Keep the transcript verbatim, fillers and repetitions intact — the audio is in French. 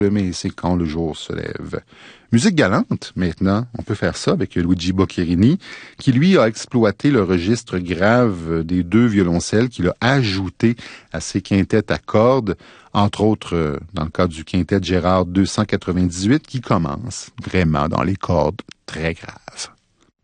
mais c'est quand le jour se lève. Musique galante, maintenant, on peut faire ça avec Luigi Boccherini, qui lui a exploité le registre grave des deux violoncelles qu'il a ajouté à ses quintettes à cordes, entre autres dans le cadre du quintet Gérard deux cent quatre-vingt-dix-huit, qui commence vraiment dans les cordes très graves.